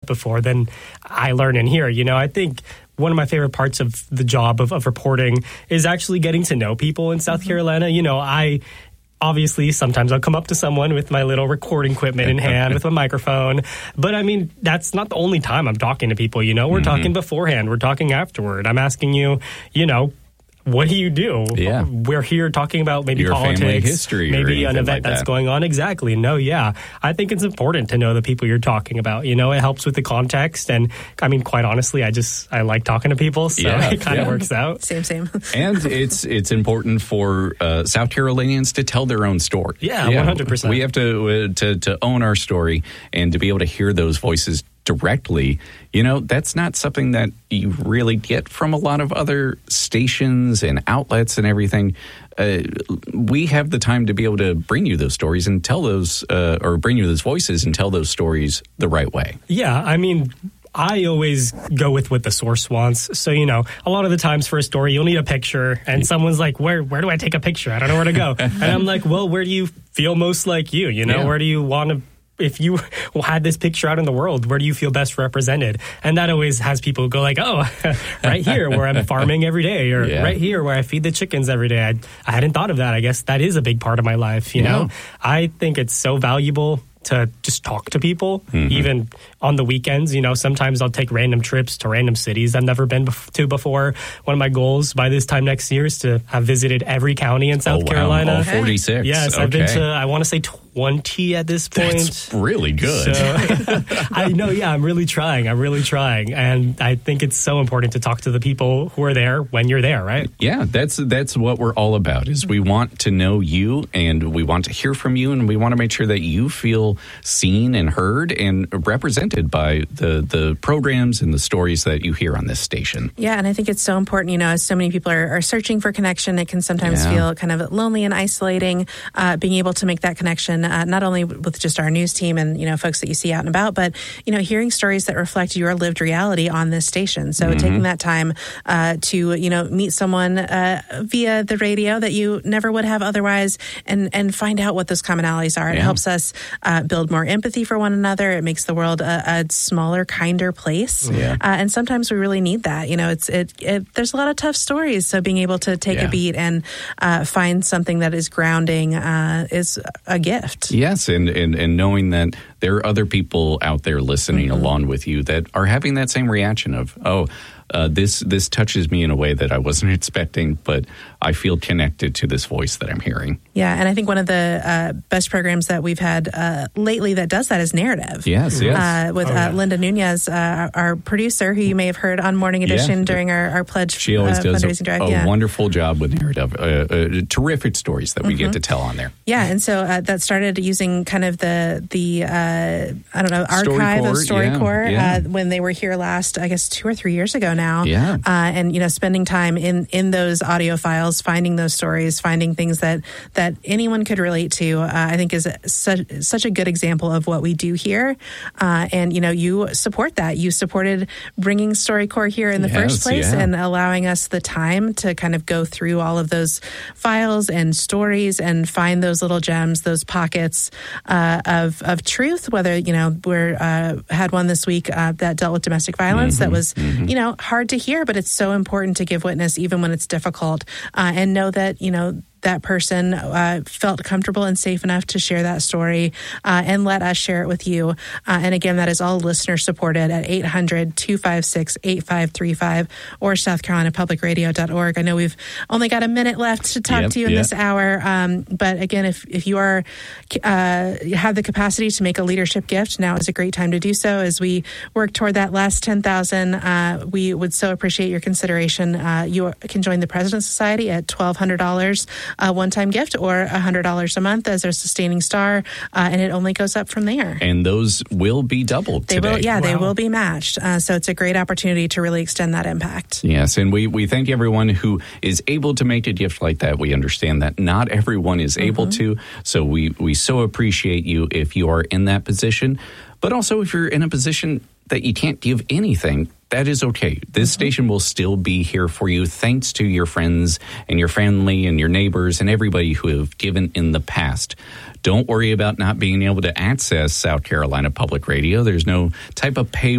before than I learn in here. You know, I think one of my favorite parts of the job of reporting is actually getting to know people in South Carolina. You know, obviously, sometimes I'll come up to someone with my little recording equipment in hand with a microphone. But I mean, that's not the only time I'm talking to people, you know. We're talking beforehand. We're talking afterward. I'm asking you, you know, what do you do? Yeah. We're here talking about maybe your politics, family history, maybe an event like that's that. going on. Exactly. No, yeah. I think it's important to know the people you're talking about. You know, it helps with the context. And I mean, quite honestly, I like talking to people. So it kind of works out. Same. And it's important for South Carolinians to tell their own story. Yeah, 100%. We have to own our story and to be able to hear those voices directly. You know, that's not something that you really get from a lot of other stations and outlets and everything. We have the time to be able to bring you those stories and tell those, or bring you those voices and tell those stories the right way. Yeah, I mean, I always go with what the source wants. So, you know, a lot of the times for a story, you'll need a picture. And someone's like, where do I take a picture? I don't know where to go. And I'm like, well, where do you feel most like you? You know, where do you want to... If you had this picture out in the world, where do you feel best represented? And that always has people go like, oh, right here where I'm farming every day, or right here where I feed the chickens every day. I hadn't thought of that. I guess that is a big part of my life, you know? I think it's so valuable to just talk to people, even on the weekends. You know, sometimes I'll take random trips to random cities I've never been to before. One of my goals by this time next year is to have visited every county in South Carolina. All 46. Yes, I've been to, I want to say 20 at this point. That's really good. So, I know, I'm really trying. And I think it's so important to talk to the people who are there when you're there, right? Yeah, that's what we're all about, is we want to know you, and we want to hear from you, and we want to make sure that you feel seen and heard and represented by the programs and the stories that you hear on this station. Yeah, and I think it's so important, you know, as so many people are searching for connection, it can sometimes feel kind of lonely and isolating, being able to make that connection, not only with just our news team and, you know, folks that you see out and about, but, you know, hearing stories that reflect your lived reality on this station. So taking that time to, you know, meet someone via the radio that you never would have otherwise, and find out what those commonalities are. It helps us build more empathy for one another. It makes the world a smaller, kinder place. And sometimes we really need that. You know, there's a lot of tough stories. So being able to take a beat and find something that is grounding is a gift. Yes, and knowing that there are other people out there listening along with you that are having that same reaction of, this touches me in a way that I wasn't expecting, but I feel connected to this voice that I'm hearing. Yeah, and I think one of the best programs that we've had lately that does that is Narrative. Yes. With Linda Nunez, our producer, who you may have heard on Morning Edition during our pledge. She always does fundraising drive. a wonderful job with Narrative. Terrific stories that we get to tell on there. Yeah, and so that started using kind of the archive of StoryCorps when they were here last, I guess, 2 or 3 years ago now. Yeah. And, you know, spending time in those audio files, finding those stories, finding things that anyone could relate to, I think is such a good example of what we do here. And, you know, you support that. You supported bringing StoryCorps here in the first place and allowing us the time to kind of go through all of those files and stories and find those little gems, those pockets of truth, whether, you know, we're had one this week that dealt with domestic violence that was, you know, hard to hear, but it's so important to give witness even when it's difficult, and know that, you know, that person felt comfortable and safe enough to share that story and let us share it with you. And again, that is all listener supported at 800-256-8535 or southcarolinapublicradio.org. I know we've only got a minute left to talk to you in this hour. But again, if you have the capacity to make a leadership gift, now is a great time to do so. As we work toward that last 10,000, we would so appreciate your consideration. You can join the President's Society at $1,200. A one-time gift, or $100 a month as a sustaining star, and it only goes up from there. And those will be doubled today. They will be matched. So it's a great opportunity to really extend that impact. Yes, and we thank everyone who is able to make a gift like that. We understand that not everyone is able to, so we so appreciate you if you are in that position. But also if you're in a position that you can't give anything, that is okay. This station will still be here for you, thanks to your friends and your family and your neighbors and everybody who have given in the past. Don't worry about not being able to access South Carolina Public Radio. There's no type of pay